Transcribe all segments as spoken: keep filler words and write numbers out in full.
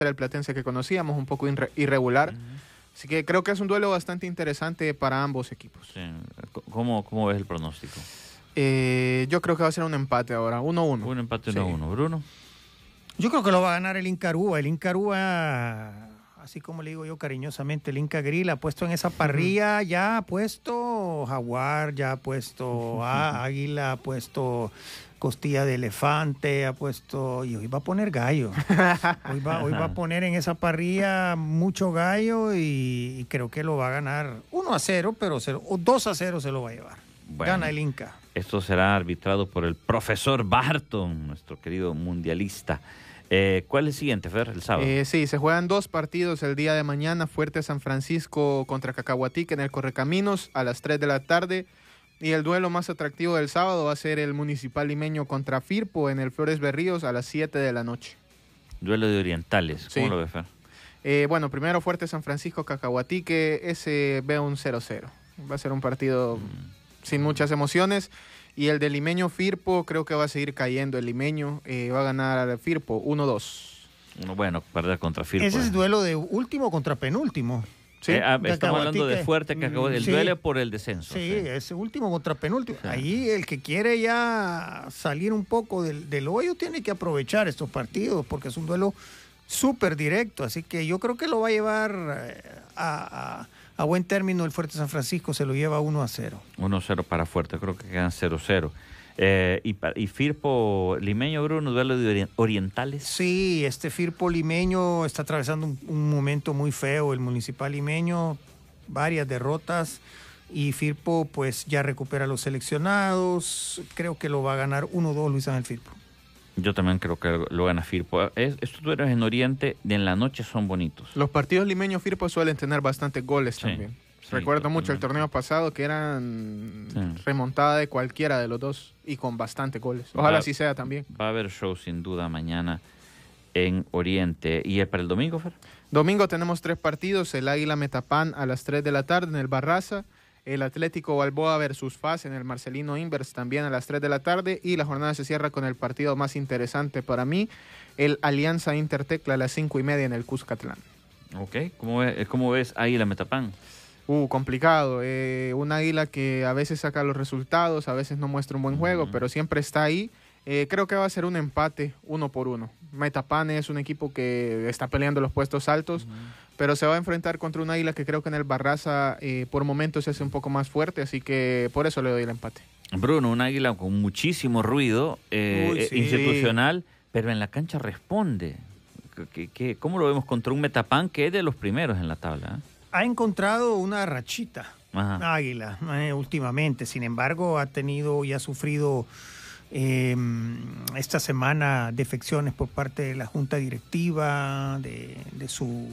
el Platense que conocíamos, un poco irre irregular. Uh-huh. Así que creo que es un duelo bastante interesante para ambos equipos. Sí. ¿Cómo, ¿Cómo ves el pronóstico? Eh, yo creo que va a ser un empate ahora, uno uno. Un empate uno uno. Sí. ¿Bruno? Yo creo que lo va a ganar el Inca Aruba. El Inca Aruba, así como le digo yo cariñosamente, el Inca Grill ha puesto en esa parrilla, uh-huh. ya ha puesto jaguar, ya ha puesto uh-huh. águila, ha puesto costilla de elefante, ha puesto, y hoy va a poner gallo. Hoy va, hoy va a poner en esa parrilla mucho gallo y, y creo que lo va a ganar uno a cero, pero cero, o dos a cero se lo va a llevar. Bueno, gana el Inca. Esto será arbitrado por el profesor Barton, nuestro querido mundialista. Eh, ¿Cuál es el siguiente, Fer? El sábado. Eh, sí, se juegan dos partidos el día de mañana. Fuerte San Francisco contra Cacahuatique en el Correcaminos a las tres de la tarde. Y el duelo más atractivo del sábado va a ser el Municipal Limeño contra Firpo en el Flores Berríos a las siete de la noche. Duelo de orientales. ¿Cómo sí. lo ves, Fer? Eh, bueno, primero Fuerte San Francisco, Cacahuatique. Ese ve un cero cero. Va a ser un partido mm. sin muchas emociones. Y el de Limeño Firpo, creo que va a seguir cayendo el Limeño. Eh, va a ganar Firpo uno dos. Bueno, perder contra Firpo. Ese es duelo de último contra penúltimo. Sí, eh, estamos hablando de Fuerte, que acabó el sí. duelo por el descenso. Sí, sí. ese último contra penúltimo. Sí. Ahí el que quiere ya salir un poco del, del hoyo tiene que aprovechar estos partidos porque es un duelo súper directo. Así que yo creo que lo va a llevar a, a, a buen término el Fuerte San Francisco, se lo lleva uno a cero. uno a cero para Fuerte, creo que quedan cero cero. Eh, y, y Firpo Limeño, Bruno, duelo de orientales. Sí, este Firpo Limeño está atravesando un, un momento muy feo, el Municipal Limeño, varias derrotas, y Firpo pues ya recupera a los seleccionados, creo que lo va a ganar uno dos Luis Ángel Firpo. Yo también creo que lo gana Firpo. Es, estos duelos en Oriente de en la noche son bonitos. Los partidos Limeño-Firpo suelen tener bastantes goles sí. también. Sí, recuerdo totalmente. mucho el torneo pasado que eran sí. remontada de cualquiera de los dos y con bastantes goles. Ojalá así sea también. Va a haber show sin duda mañana en Oriente. ¿Y para el domingo, Fer? Domingo tenemos tres partidos. El Águila Metapán a las tres de la tarde en el Barraza. El Atlético Balboa versus F A S en el Marcelino Inverse también a las tres de la tarde. Y la jornada se cierra con el partido más interesante para mí, el Alianza Intertecla a las cinco y media en el Cuscatlán. Ok. ¿Cómo ves, cómo ves Águila Metapán? Uh, complicado. Eh, un Águila que a veces saca los resultados, a veces no muestra un buen juego, uh-huh. pero siempre está ahí. Eh, creo que va a ser un empate uno por uno. Metapán es un equipo que está peleando los puestos altos, uh-huh. pero se va a enfrentar contra un Águila que creo que en el Barraza eh, por momentos se hace un poco más fuerte, así que por eso le doy el empate. Bruno, un Águila con muchísimo ruido eh, Uy, sí. institucional, pero en la cancha responde. ¿Qué, qué, ¿Cómo lo vemos contra un Metapán que es de los primeros en la tabla? ¿eh? Ha encontrado una rachita, Ajá. Águila, eh, últimamente. Sin embargo, ha tenido y ha sufrido eh, esta semana defecciones por parte de la junta directiva, de, de su,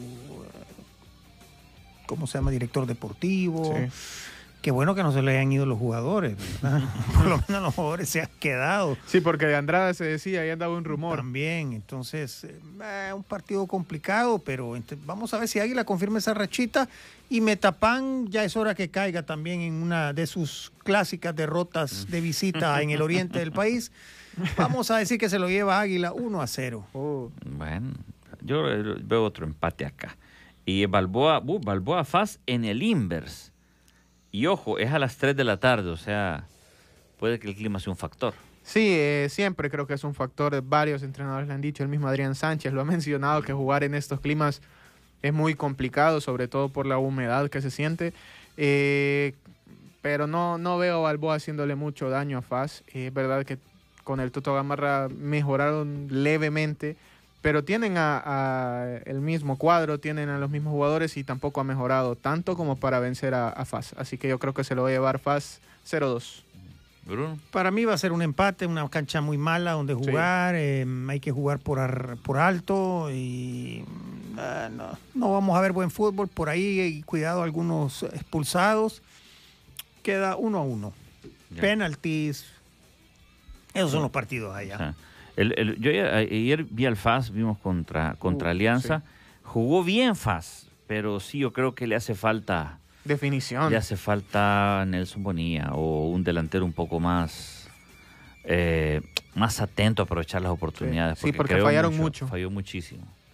¿cómo se llama? Director deportivo. Sí. Qué bueno que no se le hayan ido los jugadores, ¿verdad? Por lo menos los jugadores se han quedado. Sí, porque de Andrade se decía, ahí andaba un rumor. También, entonces, eh, un partido complicado, pero ent- vamos a ver si Águila confirma esa rachita y Metapán ya es hora que caiga también en una de sus clásicas derrotas de visita en el oriente del país. Vamos a decir que se lo lleva Águila uno a cero. Oh. Bueno, yo veo otro empate acá. Y Balboa, uh, Balboa F A S en el Inverse. Y ojo, es a las tres de la tarde, o sea, puede que el clima sea un factor. Sí, eh, siempre creo que es un factor. Varios entrenadores le han dicho, el mismo Adrián Sánchez lo ha mencionado, que jugar en estos climas es muy complicado, sobre todo por la humedad que se siente. Eh, pero no, no veo a Balboa haciéndole mucho daño a F A S. Es eh, verdad que con el Toto Gamarra mejoraron levemente, pero tienen a, a el mismo cuadro, tienen a los mismos jugadores y tampoco ha mejorado tanto como para vencer a, a F A S. Así que yo creo que se lo va a llevar F A S cero dos. Bruno. Para mí va a ser un empate, una cancha muy mala donde jugar, sí. eh, hay que jugar por, ar, por alto y uh, no, no vamos a ver buen fútbol por ahí, y cuidado algunos expulsados. Queda uno a uno. Ya. Penaltis, esos son los partidos allá. O sea, el, el, yo ayer, ayer vi al F A S, vimos contra, contra uh, Alianza, sí. Jugó bien F A S, pero sí yo creo que le hace falta... definición. Le hace falta Nelson Bonilla o un delantero un poco más eh, más atento a aprovechar las oportunidades. Sí, porque, sí, porque fallaron mucho, mucho. Falló muchísimo.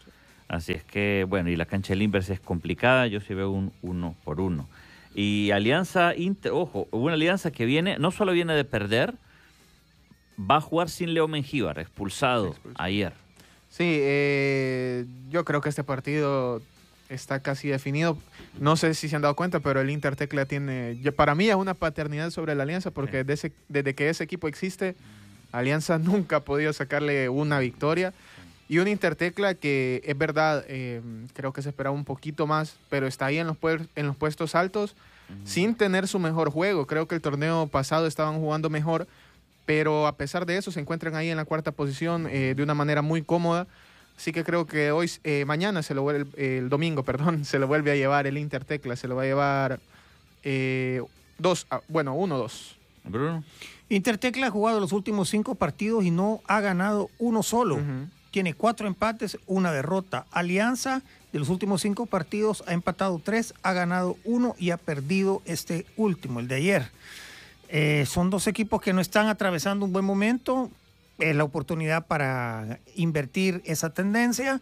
Así es que, bueno, y la cancha del Inverse es complicada, yo sí veo un uno por uno. Y Alianza, Inter, ojo, una Alianza que viene, no solo viene de perder, va a jugar sin Leo Mengíbar, expulsado, expulsado. ayer. Sí, eh, yo creo que este partido está casi definido. No sé si se han dado cuenta, pero el Inter Tecla tiene, para mí es una paternidad sobre la Alianza, porque sí. desde, desde que ese equipo existe, Alianza nunca ha podido sacarle una victoria. Y un Inter Tecla que es verdad, eh, creo que se esperaba un poquito más, pero está ahí en los, pu en los puestos altos, uh-huh. sin tener su mejor juego. Creo que el torneo pasado estaban jugando mejor, pero a pesar de eso se encuentran ahí en la cuarta posición eh, de una manera muy cómoda. Así que creo que hoy, eh, mañana, se lo vuelve, eh, el domingo, perdón, se lo vuelve a llevar el Inter Tecla, se lo va a llevar eh, dos, ah, bueno, uno, dos. Bruno. Inter Tecla ha jugado los últimos cinco partidos y no ha ganado uno solo. Uh-huh. Tiene cuatro empates, una derrota. Alianza, de los últimos cinco partidos, ha empatado tres, ha ganado uno y ha perdido este último, el de ayer. Eh, son dos equipos que no están atravesando un buen momento. Es la oportunidad para invertir esa tendencia.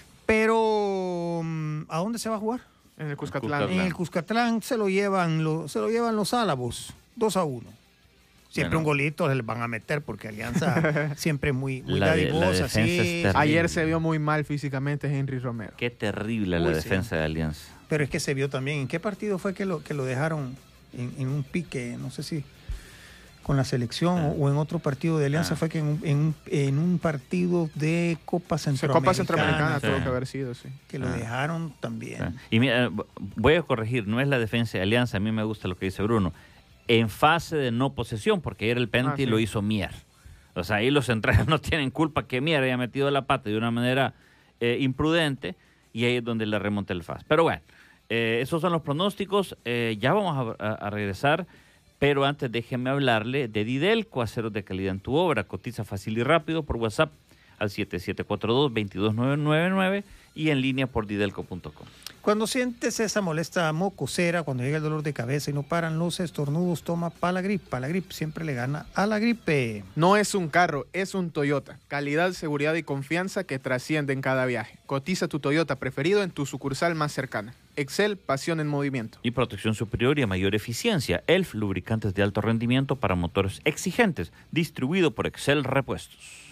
Pero, ¿a dónde se va a jugar? En el Cuscatlán. En el Cuscatlán se lo llevan, lo, se lo llevan los Álabos, dos a uno. Siempre bueno. un golito se les van a meter porque Alianza siempre muy, muy la de, dadivosa. la sí. Ayer se vio muy mal físicamente Henry Romero. Qué terrible Uy, la defensa sí. de Alianza. Pero es que se vio también. ¿En qué partido fue que lo, que lo dejaron en, en un pique? No sé si con la selección ah. o en otro partido de Alianza. Ah. Fue que en un, en, en un partido de Copa Centroamericana. Copa Centroamericana sí. tuvo que haber sido, sí. Que lo ah. dejaron también. Ah. Y mira, voy a corregir, no es la defensa de Alianza. A mí me gusta lo que dice Bruno. En fase de no posesión, porque ayer el penalti ah, sí. lo hizo Mier. O sea, ahí los centrales no tienen culpa que Mier haya metido la pata de una manera eh, imprudente, y ahí es donde le remonta el F A S. Pero bueno, eh, esos son los pronósticos. Eh, ya vamos a, a, a regresar, pero antes déjenme hablarle de Didelco, aceros de calidad en tu obra. Cotiza fácil y rápido por WhatsApp al siete siete cuatro dos, dos dos nueve nueve nueve y en línea por didelco punto com. Cuando sientes esa molesta mocosera, cuando llega el dolor de cabeza y no paran los estornudos, toma Palagrip. Palagrip siempre le gana a la gripe. No es un carro, es un Toyota. Calidad, seguridad y confianza que trasciende en cada viaje. Cotiza tu Toyota preferido en tu sucursal más cercana. Excel, pasión en movimiento. Y protección superior y a mayor eficiencia. Elf, lubricantes de alto rendimiento para motores exigentes. Distribuido por Excel Repuestos.